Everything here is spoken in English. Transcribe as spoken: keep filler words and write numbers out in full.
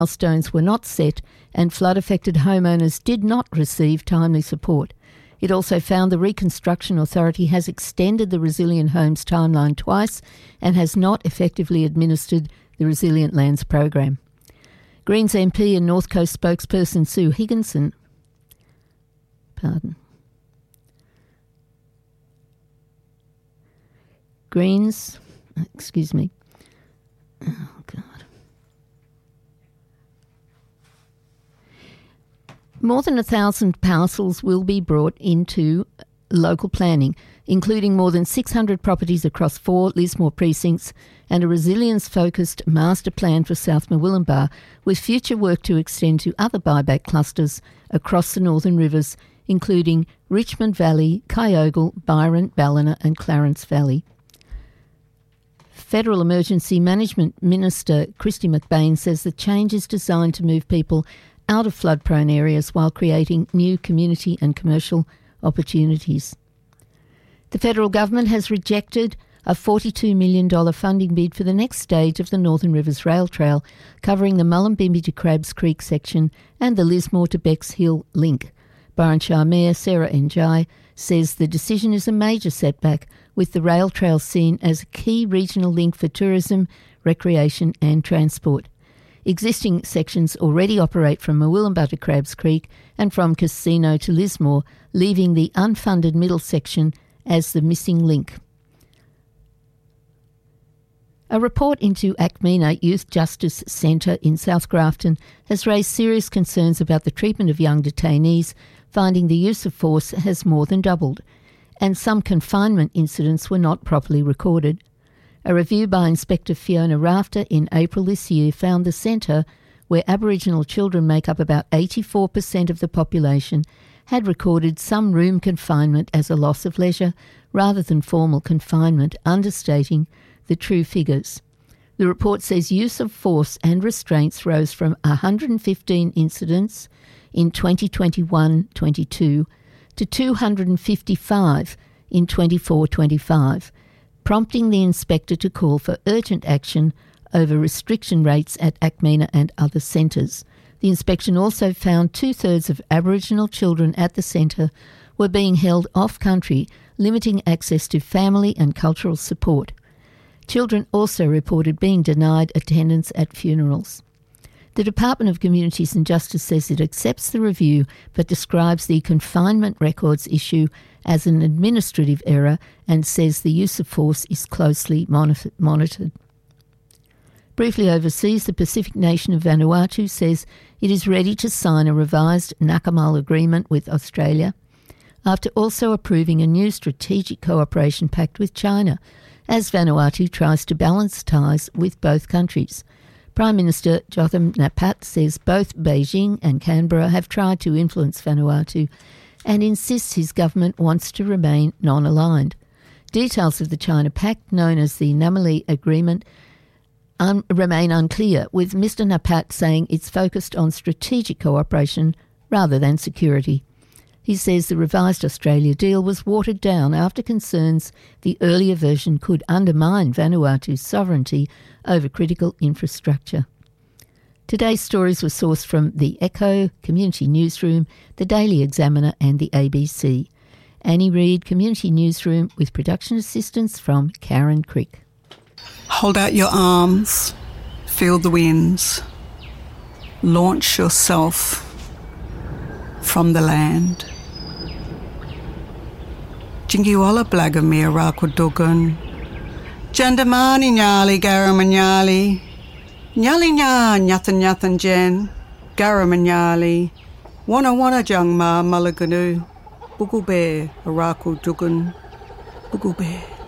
milestones were not set and flood-affected homeowners did not receive timely support. It also found the Reconstruction Authority has extended the Resilient Homes timeline twice and has not effectively administered the Resilient Lands program. Greens M P and North Coast spokesperson Sue Higginson, pardon, Greens, excuse me, oh God. More than a thousand parcels will be brought into local planning, including more than six hundred properties across four Lismore precincts and a resilience-focused master plan for South Murwillumbah, with future work to extend to other buyback clusters across the Northern Rivers, including Richmond Valley, Kyogle, Byron, Ballina and Clarence Valley. Federal Emergency Management Minister Christy McBain says the change is designed to move people out of flood-prone areas while creating new community and commercial opportunities. The federal government has rejected a forty-two million dollars funding bid for the next stage of the Northern Rivers Rail Trail, covering the Mullumbimby to Crabs Creek section and the Lismore to Bexhill link. Byron Shire Mayor Sarah Njai says the decision is a major setback, with the rail trail seen as a key regional link for tourism, recreation and transport. Existing sections already operate from Murwillumbah to Crabs Creek and from Casino to Lismore, leaving the unfunded middle section as the missing link. A report into Acmina Youth Justice Centre in South Grafton has raised serious concerns about the treatment of young detainees, finding the use of force has more than doubled, and some confinement incidents were not properly recorded. A review by Inspector Fiona Rafter in April this year found the centre, where Aboriginal children make up about eighty-four percent of the population, had recorded some room confinement as a loss of leisure rather than formal confinement, understating the true figures. The report says use of force and restraints rose from one hundred fifteen incidents in twenty twenty-one twenty-two to two hundred fifty-five in twenty-four twenty-five, prompting the inspector to call for urgent action over restriction rates at Acmina and other centres. The inspection also found two-thirds of Aboriginal children at the centre were being held off-country, limiting access to family and cultural support. Children also reported being denied attendance at funerals. The Department of Communities and Justice says it accepts the review but describes the confinement records issue as an administrative error and says the use of force is closely monitored. Briefly overseas, the Pacific nation of Vanuatu says it is ready to sign a revised Nakamal agreement with Australia after also approving a new strategic cooperation pact with China, as Vanuatu tries to balance ties with both countries. Prime Minister Jotham Napat says both Beijing and Canberra have tried to influence Vanuatu and insists his government wants to remain non-aligned. Details of the China Pact, known as the Namali Agreement, un- remain unclear, with Mister Napat saying it's focused on strategic cooperation rather than security. He says the revised Australia deal was watered down after concerns the earlier version could undermine Vanuatu's sovereignty over critical infrastructure. Today's stories were sourced from the Echo, Community Newsroom, the Daily Examiner and the A B C. Annie Reid, Community Newsroom, with production assistance from Karen Crick. Hold out your arms, feel the winds, launch yourself from the land. Jingiwala Blagamir Rakudugan, Jandamani Nyali Garamanyali, Nyali Nya Nyathan Nyathan Jen, Garamanyali, Wana Wana Jangma Malaganu, Bugube Araku Dugan, Bugube.